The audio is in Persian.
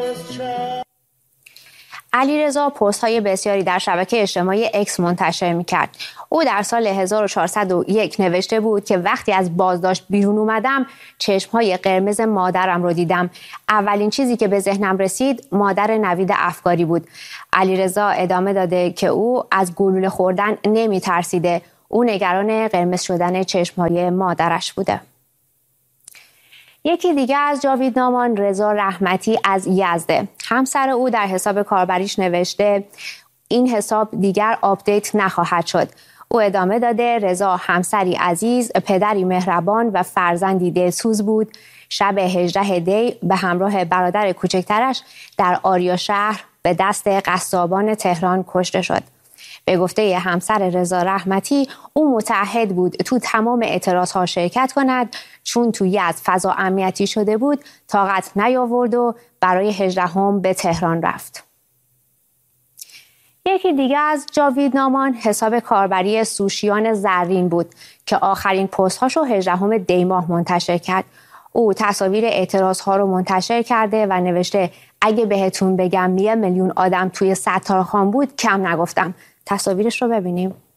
علیرضا پست‌های بسیاری در شبکه اجتماعی اکس منتشر می‌کرد. او در سال 1401 نوشته بود که وقتی از بازداشت بیرون اومدم چشم‌های قرمز مادرم رو دیدم. اولین چیزی که به ذهنم رسید مادر نوید افکاری بود. علیرضا ادامه داده که او از گلوله خوردن نمی‌ترسیده. او نگران قرمز شدن چشم‌های مادرش بوده. یکی دیگه از جاویدنامان رضا رحمتی از یزده. همسر او در حساب کاربریش نوشته این حساب دیگر آپدیت نخواهد شد. او ادامه داده رضا همسری عزیز، پدری مهربان و فرزندی دلسوز بود. شب 18 دی به همراه برادر کوچکترش در آریا شهر به دست قصابان تهران کشته شد. به گفته همسر رضا رحمتی او متعهد بود تو تمام اعتراضها شرکت کند، چون تو یزد فضا امنیتی شده بود طاقت نیاورد و برای 18 به تهران رفت. یکی دیگه از جاویدنامان حساب کاربری سوشیان زرین بود که آخرین پست‌هاشو 18 دی ماه منتشر کرد. او تصاویر اعتراضها رو منتشر کرده و نوشته اگه بهتون بگم 1 میلیون آدم توی ستارخان بود کم نگفتم. تصاویرش رو ببینیم.